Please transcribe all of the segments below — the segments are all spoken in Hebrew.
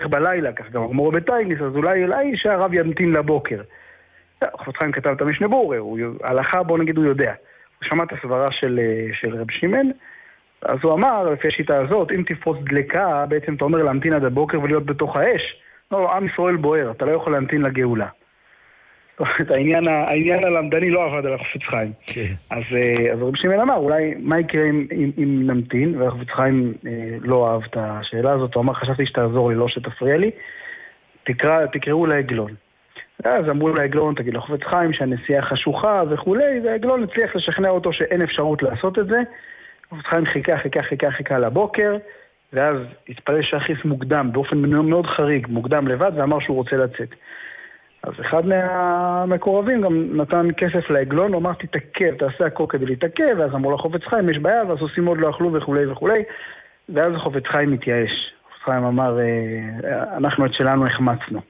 בלילה, כך גם אמרו בתייניס, אז אולי שהרב ימתין לבוקר. חפץ חיים כתב את המשנה ברורה, ההלכה, בוא נגיד, הוא יודע. הוא שמע את הסברה של רב שמעון, אז הוא אמר, לפי השיטה הזאת, אם תפרוץ דלקה, בעצם אתה אומר להמתין עד הבוקר ולהיות בתוך האש. לא, עם ישראל בוער, אתה לא יכול להמתין לגאולה. את העניין הלמדני לא עבד על החפץ חיים. אז רב שמעון אמר, אולי מה יקרה אם נמתין, והחפץ חיים לא אהב את השאלה הזאת, הוא אמר, חשבתי שתעזור לי, לא שתפריע לי, תקראו לעגלון. אז אמרו לעגלון, תגיד לחפץ חיים שהנסיעה חשוכה וכולי, והעגלון הצליח לשכנע אותו שאין אפשרות לעשות את זה. חפץ חיים חיכה לבוקר, ואז התפלל שהכיס מוקדם, באופן מאוד חריג, מוקדם לבד, ואמר שהוא רוצה לצאת. אז אחד מהמקורבים גם נתן כסף לעגלון, הוא אמר, תתעכב, תעשה הכל כדי להתעכב, ואז אמרו לחפץ חיים, יש בעיה, ואז עושים עוד לא אכלו וכולי, ואז חפץ חיים מתייאש. חפץ חיים אמר, אנחנו את שלנו החמצנו.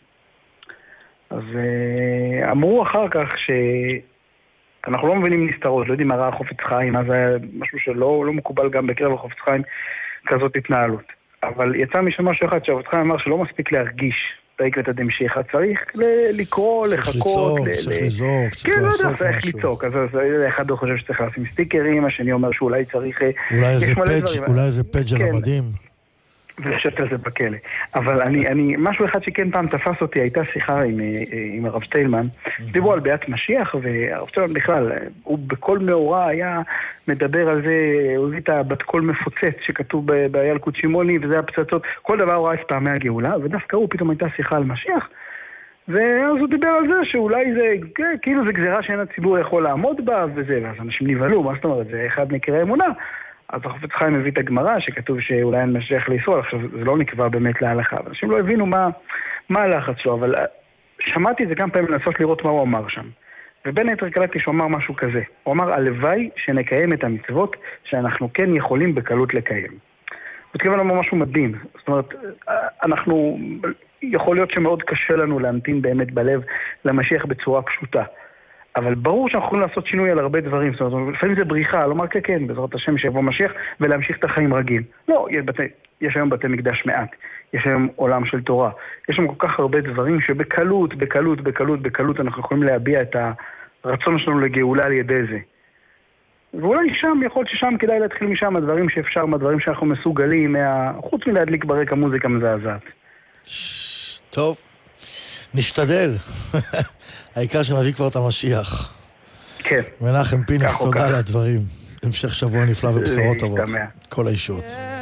אז אמרו אחר כך שאנחנו לא מבינים נסתרות, לא יודעים מה ראה חפץ חיים, אז היה משהו שלא מקובל גם בקרב חפץ חיים כזאת התנהלות. אבל יצא משם משהו אחד שחפץ חיים אמר שלא מספיק להרגיש בעקבות הדמשיכה, צריך לקרוא, לחכות, צריך לזעוק, צריך לעשות משהו. צריך לצעוק, אז אחד חושב שצריך לשים סטיקרים, השני אומר שאולי צריך... אולי איזה פאג' על המדים. ולשבת על זה בכלא. אבל משהו אחד שכן פעם תפס אותי, הייתה שיחה עם הרב שטיילמן, דיברו על ביאת משיח, והרב שטיילמן בכלל, הוא בכל מאורע היה מדבר על זה, הוא הביא את הבת קול מפוצץ שכתוב בילקוט שמעוני, וזה הפצצות, כל דבר הוא ראה את פעמי הגאולה, ודווקא הוא פתאום הייתה שיחה על משיח, ואז הוא דיבר על זה שאולי זה, כאילו זה גזירה שאין הציבור יכול לעמוד בה, וזה, ואז אנשים נבהלו, מה זאת אומרת, זה אחד מקרה אמונה. אז החפץ חיים הביא את הגמרא, שכתוב שאולי אין משיח לישראל, עכשיו זה לא נקבע באמת להלכה, אנשים לא הבינו מה הלחץ שלו, אבל שמעתי זה גם פעמים לנסות לראות מה הוא אמר שם. ובין היתר קלטתי שהוא אמר משהו כזה, הוא אמר, הלוואי שנקיים את המצוות שאנחנו כן יכולים בקלות לקיים. הוא התכוון לומר משהו מדהים, זאת אומרת, אנחנו, יכול להיות שמאוד קשה לנו להמתין באמת בלב למשיח בצורה פשוטה. אבל ברור שאנחנו יכולים לעשות שינוי על הרבה דברים, זאת אומרת, לפעמים זה בריחה, לומר כן, בעזרת השם שיבוא משיח, ולהמשיך את החיים רגיל. לא, יש היום בתי מקדש מעט, יש היום עולם של תורה, יש שם כל כך הרבה דברים שבקלות אנחנו יכולים להביע את הרצון שלנו לגאולה על ידי זה. ואולי שם, יכול להיות ששם כדאי להתחיל משם, הדברים שאפשר, הדברים שאנחנו מסוגלים, חוץ מלהדליק ברקע מוזיקה מזעזעת. טוב, נשתדל. העיקר שנביא כבר את המשיח. כן. מנחם פינס, תודה על הדברים. המשך שבוע נפלא ובשורות טובות. כל הישועות.